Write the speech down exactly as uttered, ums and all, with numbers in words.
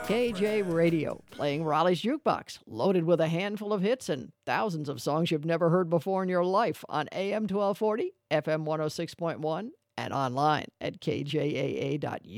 K J Radio, playing Raleigh's Jukebox, loaded with a handful of hits and thousands of songs you've never heard before in your life on A M twelve forty, F M one oh six point one, and online at K J A A dot U S.